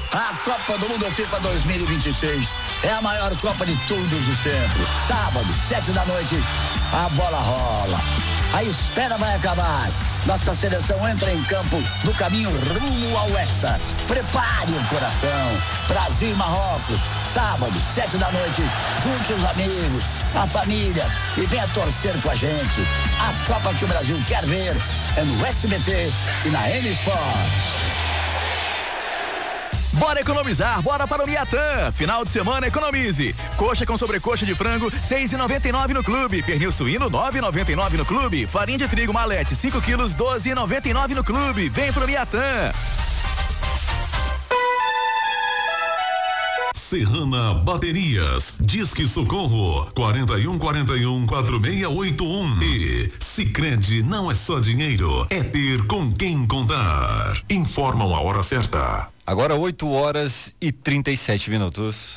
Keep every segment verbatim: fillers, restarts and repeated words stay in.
A Copa do Mundo FIFA dois mil e vinte e seis é a maior Copa de todos os tempos. Sábado, sete da noite, a bola rola. A espera vai acabar. Nossa seleção entra em campo no caminho rumo ao Hexa. Prepare o coração. Brasil e Marrocos, sábado, sete da noite. Junte os amigos, a família e venha torcer com a gente. A Copa que o Brasil quer ver é no S B T e na N Sports. Bora economizar, bora para o Miatã. Final de semana, economize. Coxa com sobrecoxa de frango, seis e noventa e nove no clube. Pernil suíno, nove e noventa e nove no clube. Farinha de trigo Malete, cinco quilos, doze e noventa e nove no clube. Vem pro Miatã. Serrana Baterias, Disque Socorro, quarenta e um, quarenta e um, quarenta e seis oitenta e um. E Sicredi não é só dinheiro, é ter com quem contar. Informam a hora certa. Agora oito horas e trinta e sete minutos.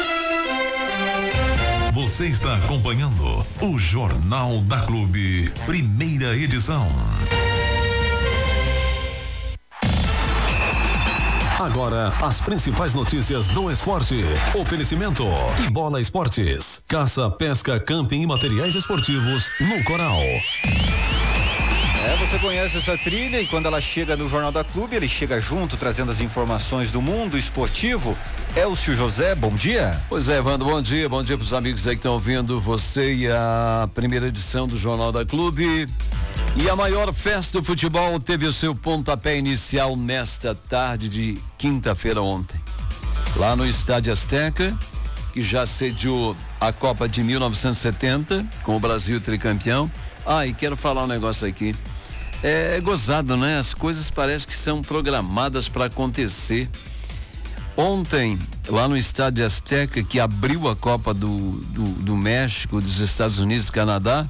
Você está acompanhando o Jornal da Clube, primeira edição. Agora, as principais notícias do esporte. Oferecimento e Bola Esportes. Caça, pesca, camping e materiais esportivos no Coral. É, você conhece essa trilha e quando ela chega no Jornal da Clube, ele chega junto, trazendo as informações do mundo esportivo. Elcio José, bom dia. Pois é, Evandro, bom dia, bom dia para os amigos aí que estão ouvindo você e a primeira edição do Jornal da Clube. E a maior festa do futebol teve o seu pontapé inicial nesta tarde de quinta-feira ontem. Lá no Estádio Azteca, que já sediou a Copa de mil novecentos e setenta, com o Brasil tricampeão. Ah, e quero falar um negócio aqui. É gozado, né? As coisas parecem que são programadas para acontecer. Ontem, lá no Estádio Azteca, que abriu a Copa do, do, do México, dos Estados Unidos e Canadá,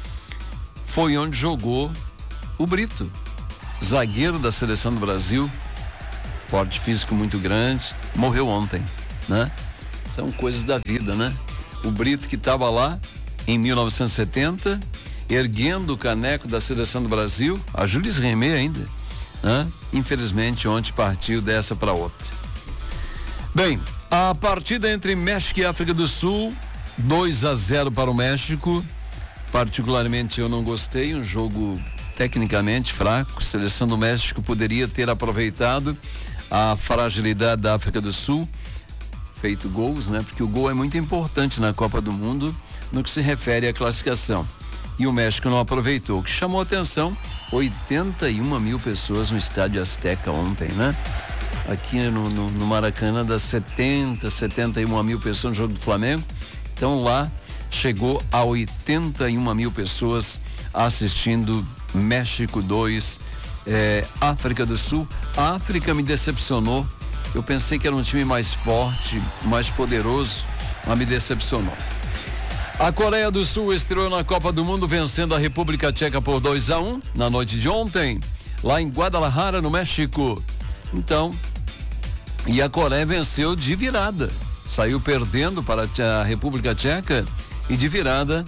foi onde jogou o Brito, zagueiro da seleção do Brasil, porte físico muito grande, morreu ontem, né? São coisas da vida, né? O Brito que estava lá em mil novecentos e setenta, erguendo o caneco da seleção do Brasil, a Jules Rimet ainda, né? Infelizmente ontem partiu dessa para outra. Bem, a partida entre México e África do Sul, dois a zero para o México. Particularmente eu não gostei, um jogo tecnicamente fraco. A seleção do México poderia ter aproveitado a fragilidade da África do Sul, feito gols, né? Porque o gol é muito importante na Copa do Mundo no que se refere à classificação. E o México não aproveitou. O que chamou a atenção, oitenta e uma mil pessoas no Estádio Azteca ontem, né? Aqui no, no, no Maracanã, das setenta, setenta e uma mil pessoas no jogo do Flamengo. Então lá chegou a oitenta e uma mil pessoas assistindo México dois, eh, África do Sul. A África me decepcionou. Eu pensei que era um time mais forte, mais poderoso, mas me decepcionou. A Coreia do Sul estreou na Copa do Mundo vencendo a República Tcheca por dois a um na noite de ontem, lá em Guadalajara, no México. Então, e a Coreia venceu de virada. Saiu perdendo para a República Tcheca e de virada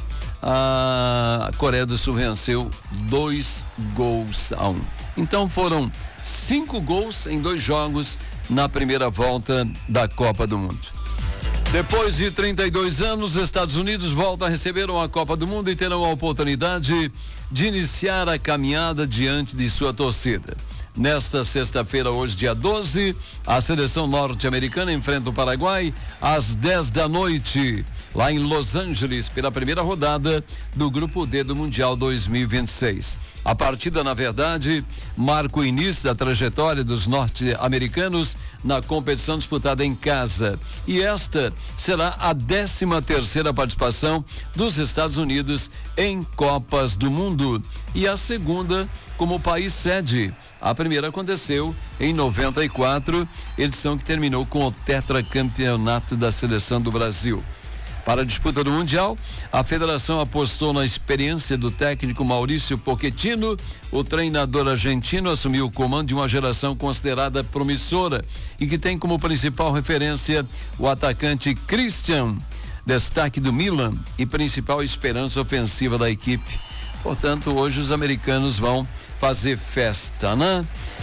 a Coreia do Sul venceu dois gols a um. Então foram cinco gols em dois jogos na primeira volta da Copa do Mundo. Depois de trinta e dois anos, os Estados Unidos voltam a receber a Copa do Mundo e terão a oportunidade de iniciar a caminhada diante de sua torcida. Nesta sexta-feira, hoje, dia doze, a seleção norte-americana enfrenta o Paraguai às dez da noite, lá em Los Angeles, pela primeira rodada do Grupo D do Mundial dois mil e vinte e seis. A partida, na verdade, marca o início da trajetória dos norte-americanos na competição disputada em casa. E esta será a décima terceira participação dos Estados Unidos em Copas do Mundo e a segunda como país sede. A primeira aconteceu em noventa e quatro, edição que terminou com o tetracampeonato da seleção do Brasil. Para a disputa do Mundial, a federação apostou na experiência do técnico Maurício Pochettino. O treinador argentino assumiu o comando de uma geração considerada promissora e que tem como principal referência o atacante Christian, destaque do Milan e principal esperança ofensiva da equipe. Portanto, hoje os americanos vão fazer festa, né?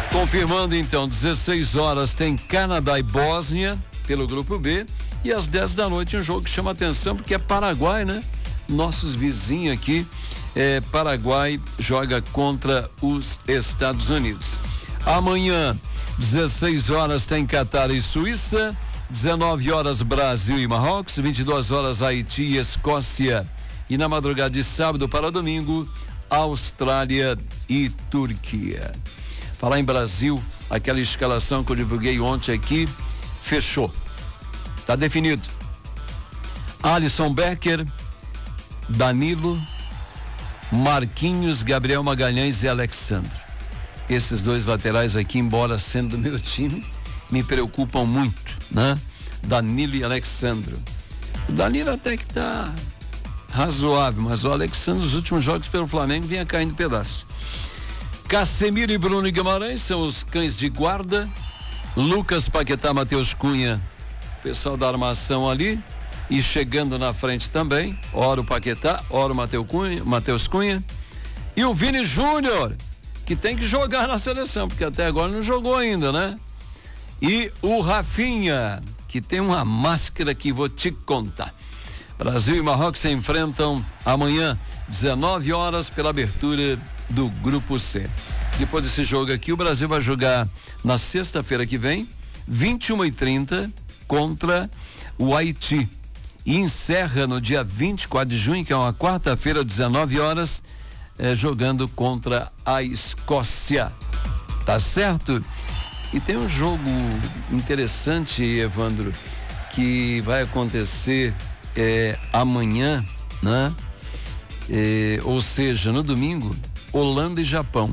Confirmando então, dezesseis horas tem Canadá e Bósnia pelo grupo B, e às dez da noite um jogo que chama atenção porque é Paraguai, né? Nossos vizinhos aqui, é, Paraguai joga contra os Estados Unidos. Amanhã, dezesseis horas tem Catar e Suíça, dezenove horas Brasil e Marrocos, vinte e duas horas Haiti e Escócia, e na madrugada de sábado para domingo, Austrália e Turquia. Falar em Brasil, aquela escalação que eu divulguei ontem aqui, fechou. Tá definido. Alisson Becker, Danilo, Marquinhos, Gabriel Magalhães e Alexandre. Esses dois laterais aqui, embora sendo do meu time, me preocupam muito, né? Danilo e Alexandre. O Danilo até que tá razoável, mas o Alexandre, nos últimos jogos pelo Flamengo, vinha caindo pedaço. Casemiro e Bruno Guimarães são os cães de guarda. Lucas Paquetá, Matheus Cunha, pessoal da armação ali, e chegando na frente também, ora o Paquetá, ora o Matheus Cunha, Matheus Cunha, e o Vini Júnior, que tem que jogar na seleção, porque até agora não jogou ainda, né? E o Rafinha, que tem uma máscara que vou te contar. Brasil e Marrocos se enfrentam amanhã, dezenove horas, pela abertura do Grupo C. Depois desse jogo aqui, o Brasil vai jogar na sexta-feira que vem, vinte e uma e trinta, contra o Haiti. E encerra no dia vinte e quatro de junho, que é uma quarta-feira, dezenove horas, eh, jogando contra a Escócia. Tá certo? E tem um jogo interessante, Evandro, que vai acontecer eh, amanhã, né? Eh, ou seja, no domingo, Holanda e Japão.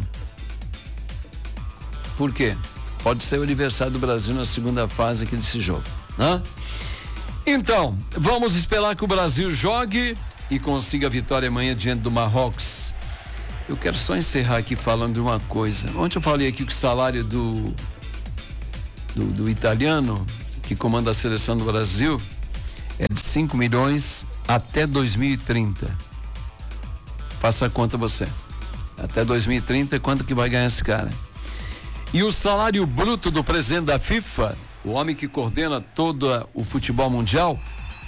Por quê? Pode ser o aniversário do Brasil na segunda fase aqui desse jogo, né? Então, vamos esperar que o Brasil jogue e consiga a vitória amanhã diante do Marrocos. Eu quero só encerrar aqui falando de uma coisa. Ontem eu falei aqui que o salário do, do, do italiano, que comanda a seleção do Brasil, é de cinco milhões até dois mil e trinta. Faça a conta você. Até dois mil e trinta, quanto que vai ganhar esse cara? E o salário bruto do presidente da FIFA, o homem que coordena todo o futebol mundial,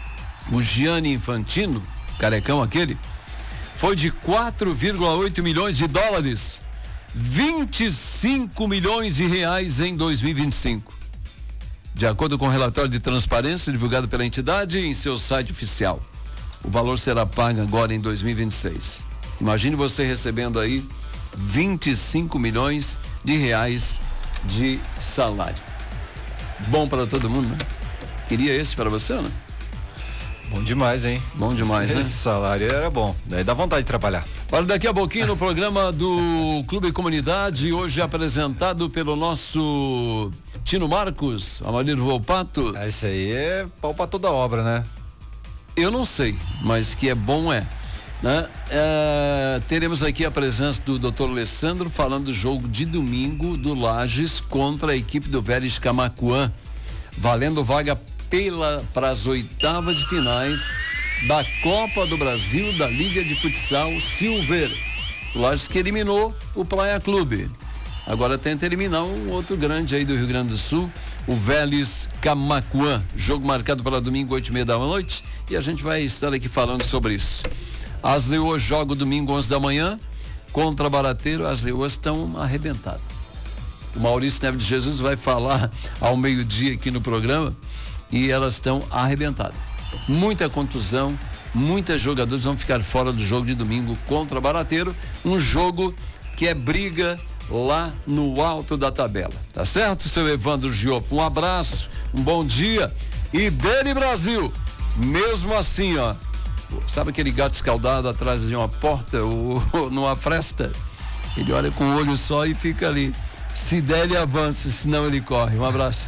o Gianni Infantino, carecão aquele, foi de quatro vírgula oito milhões de dólares, vinte e cinco milhões de reais em dois mil e vinte e cinco. De acordo com o relatório de transparência divulgado pela entidade em seu site oficial. O valor será pago agora em dois mil e vinte e seis. Imagine você recebendo aí vinte e cinco milhões de reais de salário. Bom para todo mundo, né? Queria esse para você, né? Bom demais, hein? Bom demais, esse, né? Esse salário era bom, daí dá vontade de trabalhar. Olha, daqui a pouquinho no programa do Clube Comunidade, hoje apresentado pelo nosso Tino Marcos, Amarino Volpato. Ah, isso aí é pau pra toda obra, né? Eu não sei, mas que é bom é. Né? É, teremos aqui a presença do doutor Alessandro falando do jogo de domingo do Lages contra a equipe do Vélez Camaquã, valendo vaga pela para as oitavas de finais da Copa do Brasil da Liga de Futsal Silver. O Lages que eliminou o Praia Clube. Agora tenta eliminar um outro grande aí do Rio Grande do Sul, o Vélez Camaquã. Jogo marcado para domingo, oito e meia da noite, e a gente vai estar aqui falando sobre isso. As Leoas jogam domingo, onze da manhã, contra Barateiro. As Leoas estão arrebentadas. O Maurício Neves de Jesus vai falar ao meio-dia aqui no programa, e elas estão arrebentadas. Muita contusão, muitos jogadores vão ficar fora do jogo de domingo contra Barateiro, um jogo que é briga lá no alto da tabela. Tá certo, seu Evandro Giopo? Um abraço, um bom dia, e dele Brasil, mesmo assim, ó. Sabe aquele gato escaldado atrás de uma porta ou, ou numa fresta? Ele olha com o olho só e fica ali. Se der, ele avança, senão ele corre. Um abraço.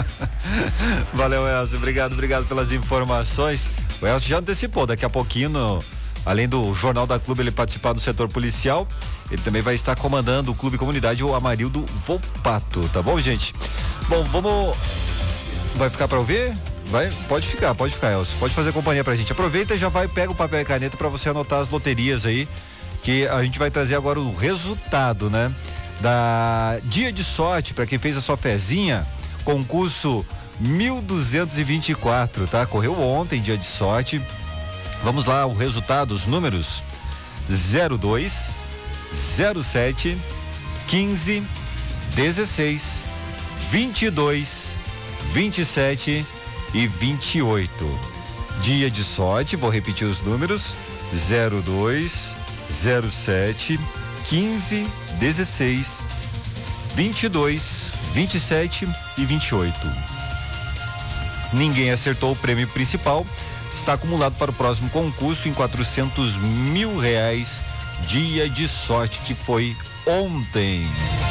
Valeu, Elcio. Obrigado, obrigado pelas informações. O Elcio já antecipou, daqui a pouquinho, no, além do Jornal da Clube, ele participar do setor policial, ele também vai estar comandando o Clube Comunidade, o Amarildo Volpato, tá bom, gente? Bom, vamos... Vai ficar para ouvir? Vai? Pode ficar, pode ficar, Elcio. Pode fazer companhia pra gente. Aproveita e já vai, pega o papel e caneta para você anotar as loterias aí, que a gente vai trazer agora o resultado, né? da Dia de Sorte, para quem fez a sua fezinha, concurso mil duzentos e vinte e quatro, tá? Correu ontem, Dia de Sorte. Vamos lá, o resultado, os números: zero dois, zero sete, quinze, dezesseis, vinte e dois, vinte e sete e vinte e oito. Dia de Sorte, vou repetir os números: zero dois, zero sete, quinze, dezesseis, vinte e dois, vinte e sete e vinte e oito. Ninguém acertou o prêmio principal. Está acumulado para o próximo concurso em quatrocentos mil reais. Dia de Sorte, que foi ontem.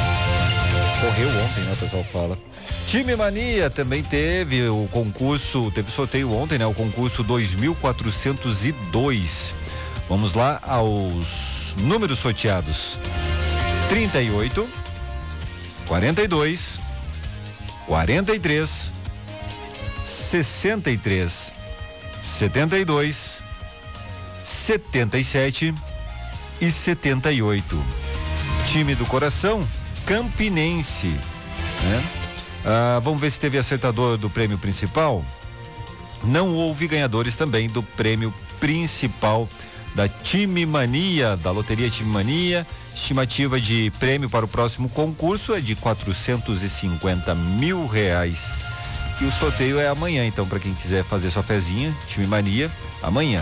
Correu ontem, né? O pessoal fala. Time Mania também teve o concurso, teve sorteio ontem, né? O concurso dois mil quatrocentos e dois. Vamos lá aos números sorteados: trinta e oito, quarenta e dois, quarenta e três, sessenta e três, setenta e dois, setenta e sete e setenta e oito. Time do coração, Campinense, né? Ah, vamos ver se teve acertador do prêmio principal. Não houve ganhadores também do prêmio principal da Time Mania, da Loteria Time Mania. Estimativa de prêmio para o próximo concurso é de quatrocentos e cinquenta mil reais. E o sorteio é amanhã, então, para quem quiser fazer sua fezinha, Time Mania, amanhã.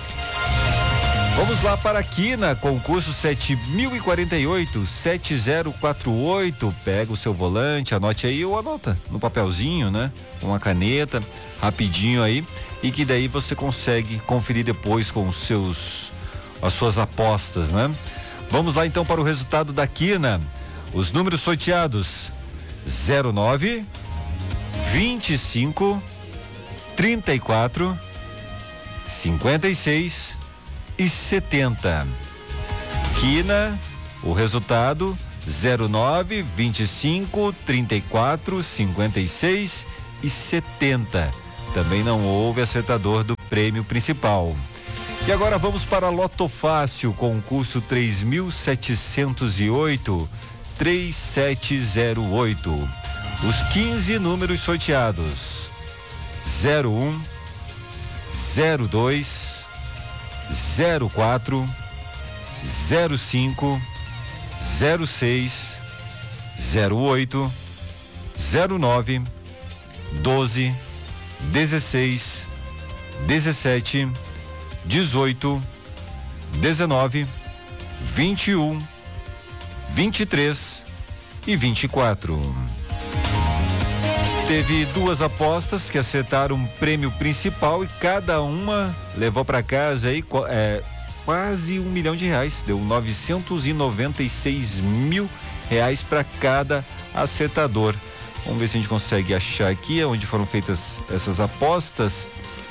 Vamos lá para a Quina, concurso sete mil e quarenta e oito, sete zero quatro oito. Pega o seu volante, anote aí ou anota no papelzinho, né? Com uma caneta, rapidinho aí, e que daí você consegue conferir depois com os seus, as suas apostas, né? Vamos lá então para o resultado da Quina. Os números sorteados: zero nove, vinte e cinco, trinta e quatro, cinquenta e seis e setenta. Quina, o resultado: zero nove, vinte e cinco, trinta e quatro, cinquenta e seis e setenta. Também não houve acertador do prêmio principal. E agora vamos para Loto Fácil, concurso três mil setecentos e oito, três sete zero oito. Os quinze números sorteados: zero um, zero dois, zero quatro, zero cinco, zero seis, zero oito, zero nove, doze, dezesseis, dezessete, dezoito, dezenove, vinte e um, vinte e três e vinte e quatro. Teve duas apostas que acertaram o prêmio principal e cada uma levou para casa aí é, quase um milhão de reais. Deu novecentos e noventa e seis mil reais para cada acertador. Vamos ver se a gente consegue achar aqui onde foram feitas essas apostas.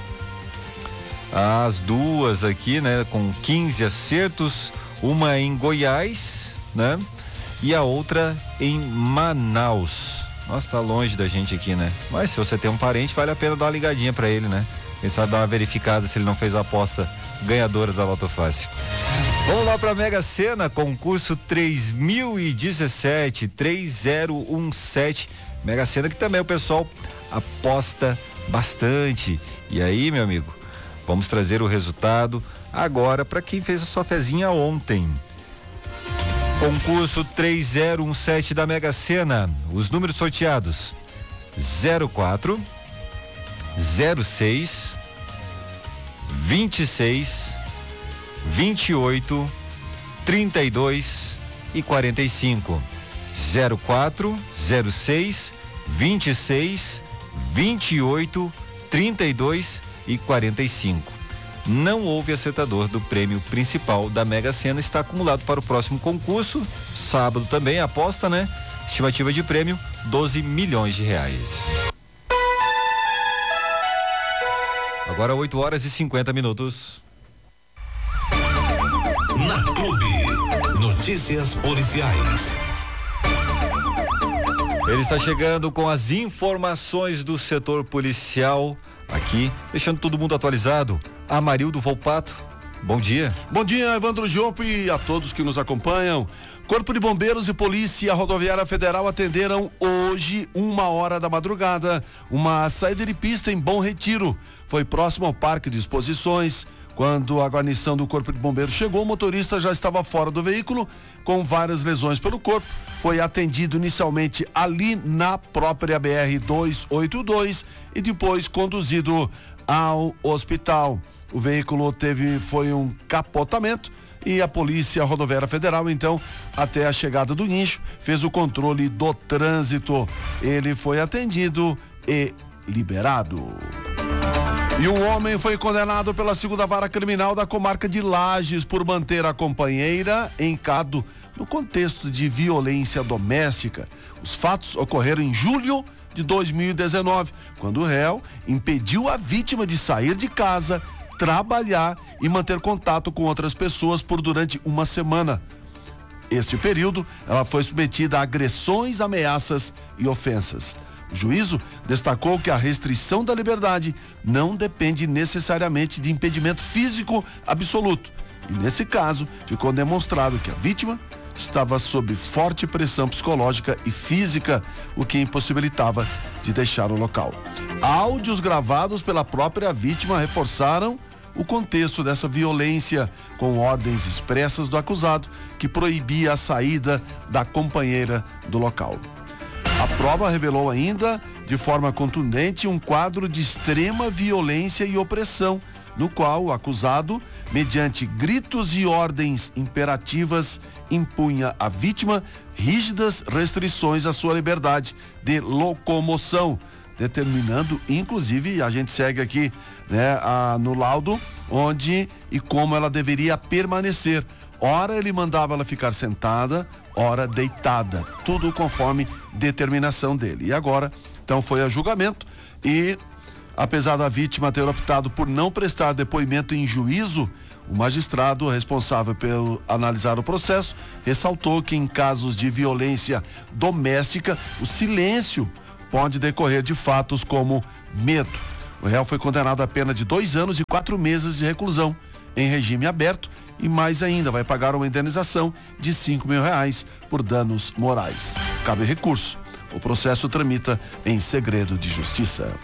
As duas aqui, né, com quinze acertos, uma em Goiás, né, e a outra em Manaus. Nossa, tá longe da gente aqui, né? Mas se você tem um parente, vale a pena dar uma ligadinha pra ele, né? Quem sabe dar uma verificada se ele não fez a aposta ganhadora da Loto Fácil. Vamos lá pra Mega Sena, concurso três mil e dezessete, três zero um sete. Mega Sena que também o pessoal aposta bastante. E aí, meu amigo, vamos trazer o resultado agora para quem fez a sua fezinha ontem. Concurso três zero um sete da Mega Sena. Os números sorteados: zero quatro, zero seis, vinte e seis, vinte e oito, trinta e dois e quarenta e cinco. zero quatro, zero seis, vinte e seis, vinte e oito, trinta e dois e quarenta e cinco. Não houve acertador do prêmio principal da Mega Sena. Está acumulado para o próximo concurso. Sábado também, aposta, né? Estimativa de prêmio: doze milhões de reais. Agora oito horas e cinquenta minutos. Na Clube, notícias policiais. Ele está chegando com as informações do setor policial aqui, deixando todo mundo atualizado. Amarildo Volpato, Bom dia. Bom dia, Evandro Giopo e a todos que nos acompanham. Corpo de Bombeiros e Polícia Rodoviária Federal atenderam hoje, uma hora da madrugada, uma saída de pista em Bom Retiro. Foi próximo ao Parque de Exposições. Quando a guarnição do Corpo de Bombeiros chegou, o motorista já estava fora do veículo, com várias lesões pelo corpo. Foi atendido inicialmente ali na própria B R duzentos e oitenta e dois e depois conduzido ao hospital. O veículo teve, foi um capotamento e a Polícia Rodoviária Federal, então, até a chegada do guincho, fez o controle do trânsito. Ele foi atendido e liberado. E um homem foi condenado pela segunda vara criminal da comarca de Lages por manter a companheira em cado no contexto de violência doméstica. Os fatos ocorreram em julho de dois mil e dezenove, quando o réu impediu a vítima de sair de casa, trabalhar e manter contato com outras pessoas por durante uma semana. Este período, ela foi submetida a agressões, ameaças e ofensas. O juízo destacou que a restrição da liberdade não depende necessariamente de impedimento físico absoluto. E nesse caso, ficou demonstrado que a vítima estava sob forte pressão psicológica e física, o que impossibilitava de deixar o local. Áudios gravados pela própria vítima reforçaram o contexto dessa violência, com ordens expressas do acusado que proibia a saída da companheira do local. A prova revelou ainda, de forma contundente, um quadro de extrema violência e opressão, no qual o acusado, mediante gritos e ordens imperativas, impunha à vítima rígidas restrições à sua liberdade de locomoção, determinando, inclusive, a gente segue aqui, né, a, no laudo, onde e como ela deveria permanecer. Ora ele mandava ela ficar sentada, ora deitada, tudo conforme determinação dele. E agora, então, foi a julgamento e, apesar da vítima ter optado por não prestar depoimento em juízo, o magistrado responsável pelo analisar o processo ressaltou que em casos de violência doméstica, o silêncio pode decorrer de fatos como medo. O réu foi condenado a pena de dois anos e quatro meses de reclusão em regime aberto e mais ainda vai pagar uma indenização de cinco mil reais por danos morais. Cabe recurso. O processo tramita em segredo de justiça.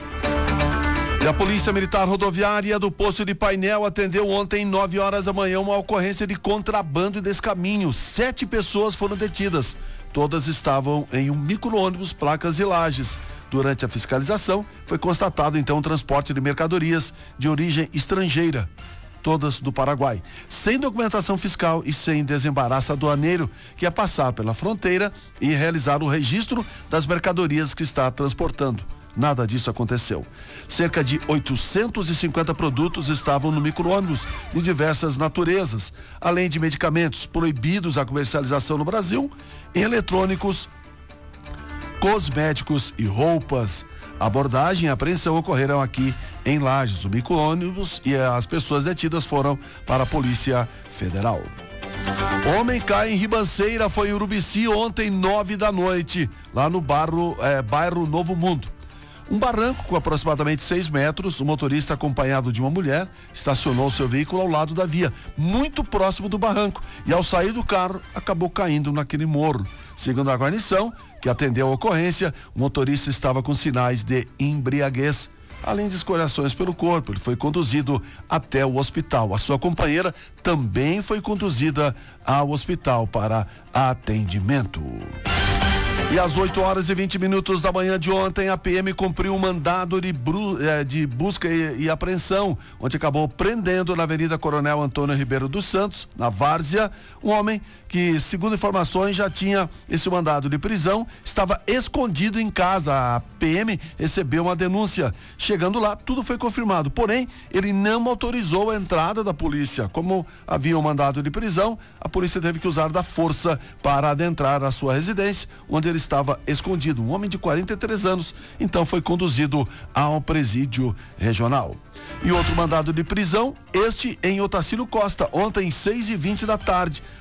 E a Polícia Militar Rodoviária do Poço de Painel atendeu ontem, nove horas da manhã, uma ocorrência de contrabando e descaminho. Sete pessoas foram detidas. Todas estavam em um micro-ônibus, placas de Lages. Durante a fiscalização, foi constatado então o transporte de mercadorias de origem estrangeira, todas do Paraguai, sem documentação fiscal e sem desembaraço aduaneiro, que é passar pela fronteira e realizar o registro das mercadorias que está transportando. Nada disso aconteceu. Cerca de oitocentos e cinquenta produtos estavam no micro-ônibus de diversas naturezas, além de medicamentos proibidos a comercialização no Brasil, eletrônicos, cosméticos e roupas. A abordagem e a apreensão ocorreram aqui em Lages. O micro-ônibus e as pessoas detidas foram para a Polícia Federal. Homem cai em ribanceira, foi em Urubici ontem, nove da noite, lá no bairro, é, bairro Novo Mundo. Um barranco com aproximadamente seis metros, o motorista, acompanhado de uma mulher, estacionou seu veículo ao lado da via, muito próximo do barranco, e ao sair do carro, acabou caindo naquele morro. Segundo a guarnição, que atendeu a ocorrência, o motorista estava com sinais de embriaguez. Além de escoriações pelo corpo, ele foi conduzido até o hospital. A sua companheira também foi conduzida ao hospital para atendimento. E às oito horas e vinte minutos da manhã de ontem, a P M cumpriu um mandado de, bru, eh, de busca e, e apreensão, onde acabou prendendo na Avenida Coronel Antônio Ribeiro dos Santos, na Várzea, um homem que, segundo informações, já tinha esse mandado de prisão, estava escondido em casa. A P M recebeu uma denúncia. Chegando lá, tudo foi confirmado, porém, ele não autorizou a entrada da polícia. Como havia um mandado de prisão, a polícia teve que usar da força para adentrar a sua residência, onde ele estava escondido. Um homem de quarenta e três anos, então foi conduzido ao presídio regional. E outro mandado de prisão, este em Otacílio Costa, ontem, seis e vinte da tarde.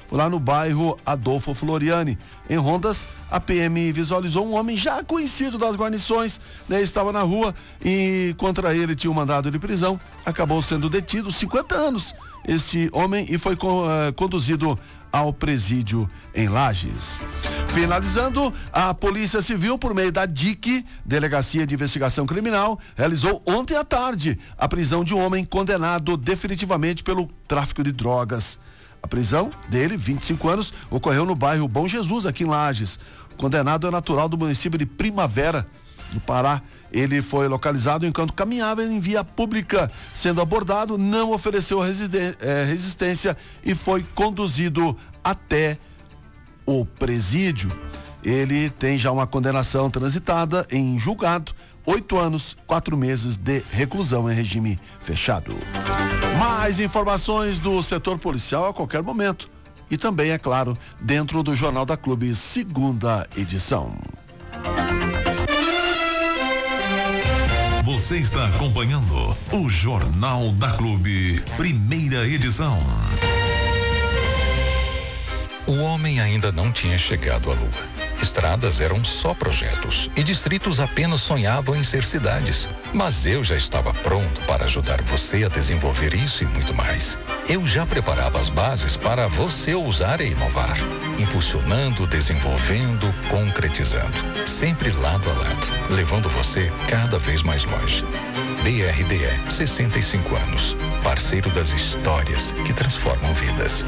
lá no bairro Adolfo Floriani. Em Rondas, a P M visualizou um homem já conhecido das guarnições, né? Estava na rua e contra ele tinha um mandado de prisão, acabou sendo detido, cinquenta anos, este homem, e foi uh, conduzido ao presídio em Lages. Finalizando, a Polícia Civil, por meio da D I C, Delegacia de Investigação Criminal, realizou ontem à tarde a prisão de um homem condenado definitivamente pelo tráfico de drogas. A prisão dele, vinte e cinco anos, ocorreu no bairro Bom Jesus, aqui em Lages. O condenado é natural do município de Primavera, no Pará. Ele foi localizado enquanto caminhava em via pública. Sendo abordado, não ofereceu resistência e foi conduzido até o presídio. Ele tem já uma condenação transitada em julgado, oito anos, quatro meses de reclusão em regime fechado. Mais informações do setor policial a qualquer momento. E também, é claro, dentro do Jornal da Clube, segunda edição. Você está acompanhando o Jornal da Clube, primeira edição. O homem ainda não tinha chegado à Lua. Estradas eram só projetos e distritos apenas sonhavam em ser cidades. Mas eu já estava pronto para ajudar você a desenvolver isso e muito mais. Eu já preparava as bases para você ousar e inovar, impulsionando, desenvolvendo, concretizando, sempre lado a lado, levando você cada vez mais longe. B R D E, sessenta e cinco anos, parceiro das histórias que transformam vidas.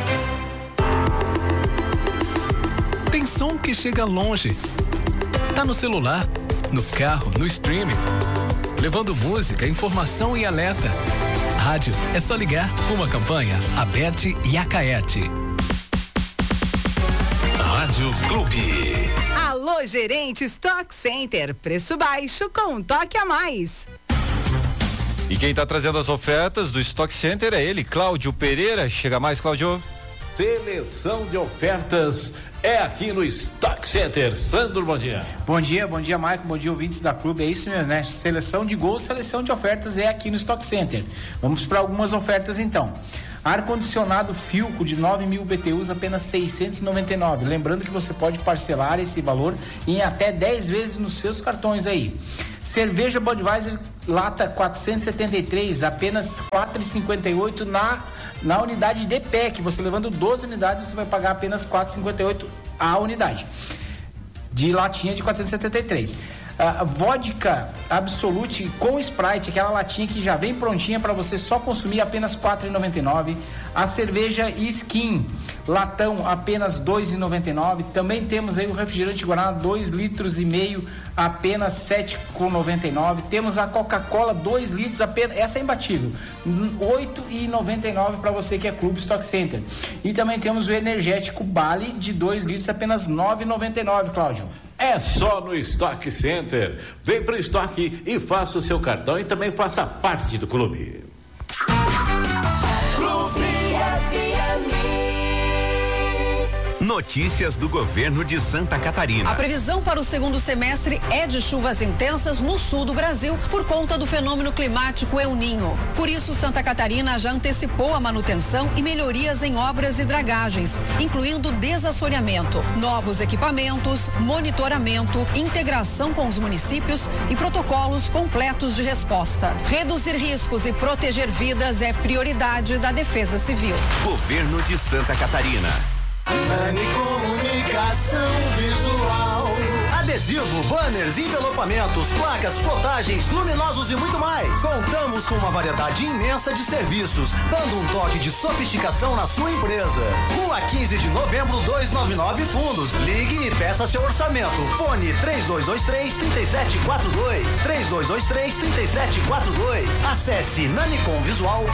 Tem som que chega longe. Tá no celular, no carro, no streaming, levando música, informação e alerta. Rádio é só ligar. Uma campanha Aberte e Acaerte. Rádio Clube. Alô, gerente Stock Center. Preço baixo com um toque a mais. E quem está trazendo as ofertas do Stock Center é ele, Cláudio Pereira. Chega mais, Cláudio. Seleção de ofertas é aqui no Stock Center. Sandro, bom dia. Bom dia, bom dia, Maicon, bom dia, ouvintes da Clube. É isso mesmo, né? Seleção de gols, seleção de ofertas é aqui no Stock Center. Vamos para algumas ofertas então. Ar-condicionado Filco de nove mil B T Us, apenas seiscentos e noventa e nove. Lembrando que você pode parcelar esse valor em até dez vezes nos seus cartões aí. Cerveja Budweiser lata quatrocentos e setenta e três, apenas quatrocentos e cinquenta e oito na, na unidade de P E C. Você levando doze unidades, você vai pagar apenas quatrocentos e cinquenta e oito a unidade. De latinha de quatrocentos e setenta e três. Uh, vodka Absolute com Sprite, aquela latinha que já vem prontinha para você só consumir, apenas quatro reais e noventa e nove centavos. A cerveja Skin latão, apenas dois reais e noventa e nove centavos. Também temos aí o refrigerante Guaraná dois litros e meio, apenas sete reais e noventa e nove centavos. Temos a Coca-Cola dois litros, apenas, essa é imbatível, oito reais e noventa e nove centavos para você que é Clube Stock Center. E também temos o energético Bali de dois litros, apenas nove reais e noventa e nove centavos, Cláudio. É só no Stock Center. Vem pro estoque e faça o seu cartão e também faça parte do clube. Notícias do governo de Santa Catarina. A previsão para o segundo semestre é de chuvas intensas no sul do Brasil por conta do fenômeno climático El Niño. Por isso, Santa Catarina já antecipou a manutenção e melhorias em obras e dragagens, incluindo desassoreamento, novos equipamentos, monitoramento, integração com os municípios e protocolos completos de resposta. Reduzir riscos e proteger vidas é prioridade da Defesa Civil. Governo de Santa Catarina. Nani Comunicação Visual. Adesivo, banners, envelopamentos, placas, plotagens, luminosos e muito mais. Contamos com uma variedade imensa de serviços, dando um toque de sofisticação na sua empresa. Rua quinze de novembro, duzentos e noventa e nove Fundos. Ligue e peça seu orçamento. Fone três dois dois três, três sete quatro dois. três dois dois três, três sete quatro dois. Acesse nanicomvisual